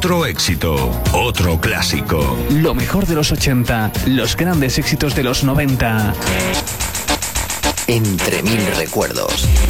Otro éxito, otro clásico. Lo mejor de los 80, los grandes éxitos de los 90. Entre mil recuerdos.